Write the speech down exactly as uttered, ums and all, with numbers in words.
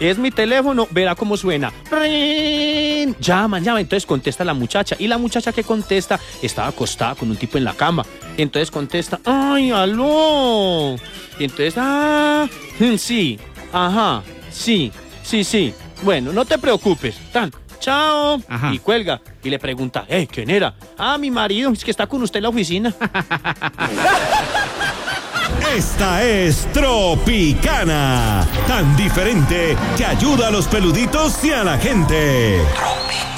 es mi teléfono, verá cómo suena. ¡Rin! Llaman, llaman. Entonces contesta la muchacha. Y la muchacha que contesta estaba acostada con un tipo en la cama. Entonces contesta, ¡ay, aló! Y entonces, ah, sí, ajá, sí, sí, sí. Bueno, no te preocupes. Tan, chao. Ajá. Y cuelga. Y le pregunta, hey, ¿quién era? Ah, mi marido, es que está con usted en la oficina. Esta es Tropicana, tan diferente que ayuda a los peluditos y a la gente. Tropicana.